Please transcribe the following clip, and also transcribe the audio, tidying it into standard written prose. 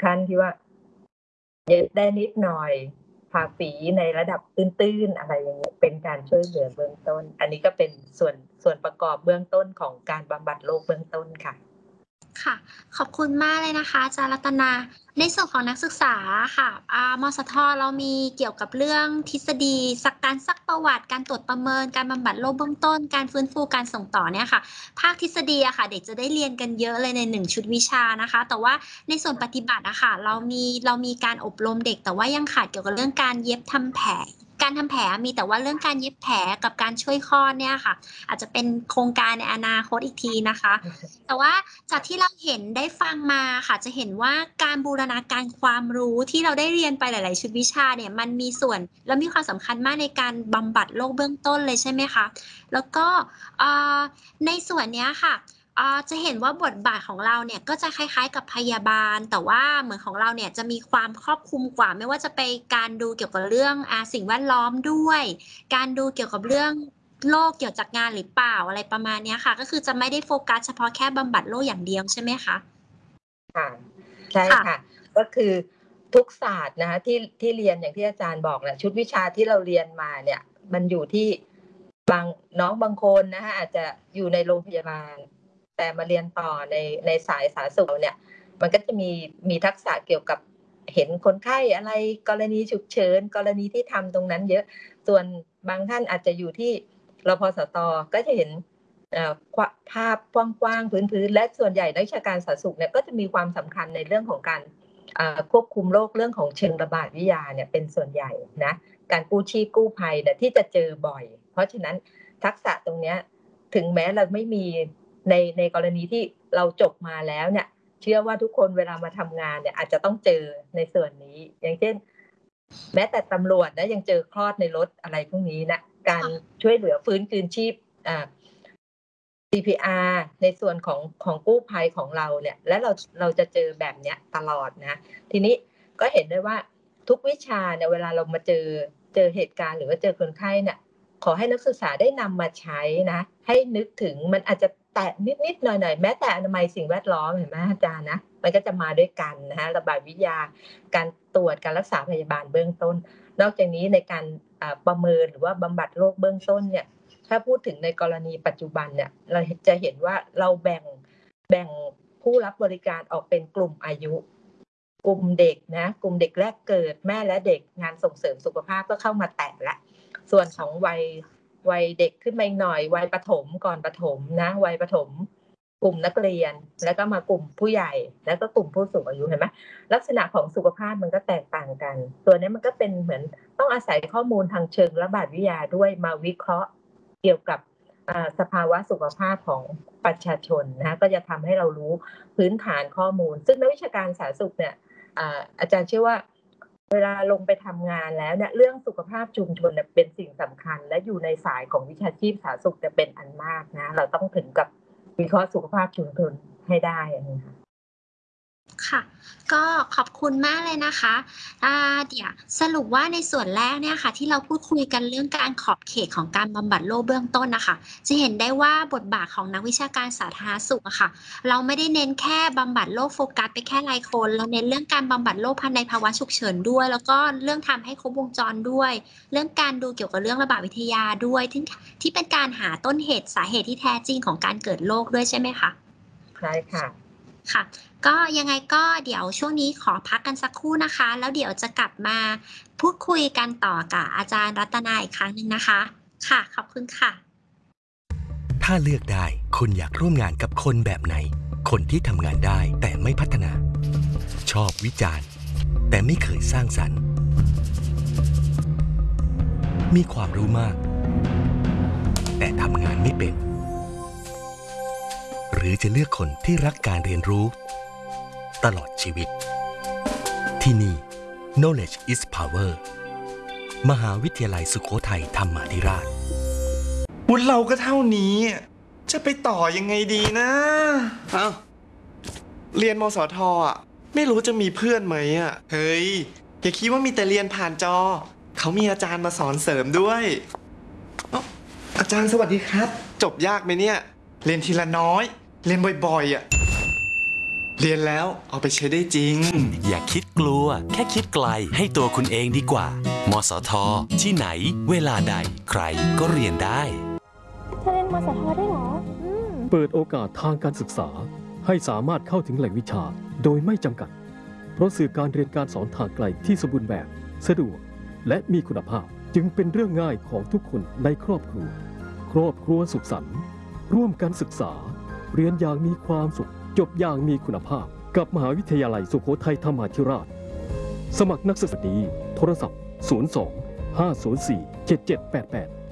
ขั้นที่ว่าเย็บได้นิดหน่อยผ่าฝีในระดับตื้นๆอะไรอย่างเงี้ยเป็นการช่วยเหลือเบื้องต้นอันนี้ก็เป็นส่วนประกอบเบื้องต้นของการบำบัดโรคเบื้องต้นค่ะค่ะขอบคุณมากเลยนะคะอาจารย์รัตนาในส่วนของนักศึกษาค่ะมสทเรามีเกี่ยวกับเรื่องทฤษฎีการซักประวัติการตรวจประเมินการบำบัดโรคเบื้องต้นการฟื้นฟูการส่งต่อเนี่ยค่ะภาคทฤษฎีอะค่ะเด็กจะได้เรียนกันเยอะเลยใน1ชุดวิชานะคะแต่ว่าในส่วนปฏิบัติอะค่ะเรามีการอบรมเด็กแต่ว่ายังขาดเกี่ยวกับเรื่องการเย็บทำแผลการทำแผลมีแต่ว่าเรื่องการเย็บแผลกับการช่วยคลอดเนี่ยค่ะอาจจะเป็นโครงการในอนาคตอีกทีนะคะแต่ว่าจากที่เราเห็นได้ฟังมาค่ะจะเห็นว่าการบูรณาการความรู้ที่เราได้เรียนไปหลายๆชุดวิชาเนี่ยมันมีส่วนและมีความสำคัญมากในการบำบัดโรคเบื้องต้นเลยใช่ไหมคะแล้วก็ในส่วนเนี้ยค่ะจะเห็นว่าบทบาทของเราเนี่ยก็จะคล้ายๆกับพยาบาลแต่ว่าเหมือนของเราเนี่ยจะมีความครอบคลุมกว่าไม่ว่าจะไปการดูเกี่ยวกับเรื่องสิ่งแวดล้อมด้วยการดูเกี่ยวกับเรื่องโรคเกี่ยวจากงานหรือเปล่าอะไรประมาณเนี้ยค่ะก็คือจะไม่ได้โฟกัสเฉพาะแค่บำบัดโรคอย่างเดียวใช่ไหมคะค่ะใช่ค่ะก็คือทุกศาสตร์นะคะที่เรียนอย่างที่อาจารย์บอกแหละชุดวิชาที่เราเรียนมาเนี่ยมันอยู่ที่บางคนนะคะอาจจะอยู่ในโรงพยาบาลแต่มาเรียนต่อในสายสาธารณสุขเนี่ยมันก็จะมีทักษะเกี่ยวกับเห็นคนไข้อะไรกรณีฉุกเฉินกรณีที่ทำตรงนั้นเยอะส่วนบางท่านอาจจะอยู่ที่รพสตก็จะเห็นภาพกว้างๆพื้นๆและส่วนใหญ่นักวิชาการสาธารณสุขเนี่ยก็จะมีความสำคัญในเรื่องของการควบคุมโรคเรื่องของเชิงระบาดวิทยาเนี่ยเป็นส่วนใหญ่นะการกู้ชีพกู้ภัยเนี่ยที่จะเจอบ่อยเพราะฉะนั้นทักษะตรงนี้ถึงแม้เราไม่มีในกรณีที่เราจบมาแล้วเนี่ยเชื่อว่าทุกคนเวลามาทำงานเนี่ยอาจจะต้องเจอในส่วนนี้อย่างเช่นแม้แต่ตำรวจนะยังเจอคลอดในรถอะไรพวกนี้นะการช่วยเหลือฟื้นคืนชีพCPR ในส่วนของกู้ภัยของเราเนี่ยและเราจะเจอแบบเนี้ยตลอดนะทีนี้ก็เห็นได้ว่าทุกวิชาเนี่ยเวลาเรามาเจอเหตุการณ์หรือว่าเจอคนไข้เนี่ยขอให้นักศึกษาได้นำมาใช้นะให้นึกถึงมันอาจจะแตะนิดๆหน่อยๆแม้แต่อนามัยสิ่งแวดล้อมเห็นไหมอาจารย์นะมันก็จะมาด้วยกันนะคะระบาดวิทยาการตรวจการรักษาพยาบาลเบื้องต้นนอกจากนี้ในการประเมินหรือว่าบำบัดโรคเบื้องต้นเนี่ยถ้าพูดถึงในกรณีปัจจุบันเนี่ยเราจะเห็นว่าเราแบ่งผู้รับบริการออกเป็นกลุ่มอายุกลุ่มเด็กนะกลุ่มเด็กแรกเกิดแม่และเด็กงานส่งเสริมสุขภาพก็เข้ามาแตะละส่วนของวัยเด็กขึ้นมาอีกหน่อยวัยประถมก่อนประถมนะวัยประถมกลุ่มนักเรียนแล้วก็มากลุ่มผู้ใหญ่แล้วก็กลุ่มผู้สูงอายุเห็นไหมลักษณะของสุขภาพมันก็แตกต่างกันตัวนี้มันก็เป็นเหมือนต้องอาศัยข้อมูลทางเชิงระบาดวิทยาด้วยมาวิเคราะห์เกี่ยวกับสภาวะสุขภาพของประชาชนนะก็จะทำให้เรารู้พื้นฐานข้อมูลซึ่งนักวิชาการสาธารณสุขเนี่ยอาจารย์เชื่อว่าเวลาลงไปทำงานแล้วเนี่ยเรื่องสุขภาพชุมชนเป็นสิ่งสำคัญและอยู่ในสายของวิชาชีพสาธารณสุขจะเป็นอันมากนะเราต้องถึงกับวิเคราะห์สุขภาพชุมชนให้ได้นี้ค่ะค่ะก็ขอบคุณมากเลยนะคะเดี๋ยวสรุปว่าในส่วนแรกเนี่ยค่ะที่เราพูดคุยกันเรื่องการขอบเขตของการบำบัดโรคเบื้องต้นน่ะค่ะจะเห็นได้ว่าบทบาทของนักวิชาการสาธารณสุขอะค่ะเราไม่ได้เน้นแค่บำบัดโรคโฟกัสไปแค่รายคนเราเน้นเรื่องการบำบัดโรคในภาวะฉุกเฉินด้วยแล้วก็เรื่องทำให้ครบวงจรด้วยเรื่องการดูเกี่ยวกับเรื่องระบาดวิทยาด้วยที่เป็นการหาต้นเหตุสาเหตุที่แท้จริงของการเกิดโรคด้วยใช่ไหมคะใช่ค่ะค่ะก็ยังไงก็เดี๋ยวช่วงนี้ขอพักกันสักครู่นะคะแล้วเดี๋ยวจะกลับมาพูดคุยกันต่อกับอาจารย์รัตนาอีกครั้งหนึ่งนะคะค่ะขอบคุณค่ะถ้าเลือกได้คุณอยากร่วมงานกับคนแบบไหนคนที่ทำงานได้แต่ไม่พัฒนาชอบวิจารณ์แต่ไม่เคยสร้างสรรค์มีความรู้มากแต่ทำงานไม่เป็นหรือจะเลือกคนที่รักการเรียนรู้ตลอดชีวิตที่นี่ Knowledge is Power มหาวิทยาลัยสุโขทัยธรรมาธิราชวุฒิเราก็เท่านี้จะไปต่อยังไงดีนะเอ้าเรียนมสทอ่ะไม่รู้จะมีเพื่อนไหมอ่ะเฮ้ยอย่าคิดว่ามีแต่เรียนผ่านจอเขามีอาจารย์มาสอนเสริมด้วยอาจารย์สวัสดีครับจบยากไหมเนี่ยเรียนทีละน้อยเรียนบ่อยๆอ่ะเรียนแล้วเอาไปใช้ได้จริงอย่าคิดกลัว แค่คิดไกลให้ตัวคุณเองดีกว่า มสท ที่ไหน เวลาใด ใครก็เรียนได้จะเรียนมสทได้เหรอเปิดโอกาสทางการศึกษาให้สามารถเข้าถึงแหล่งวิชาโดยไม่จำกัด เพราะสื่อการเรียนการสอนทางไกลที่สมบูรณ์แบบสะดวกและมีคุณภาพจึงเป็นเรื่องง่ายของทุกคนในครอบครัว ครอบครัวสุขสันต์ร่วมกันศึกษา เรียนอย่างมีความสุขจบอย่างมีคุณภาพกับมหาวิทยาลัยสุโขทัยธรรมาธิราช สมัครนักศึกษาดีโทรศัพท์ 02 504 7788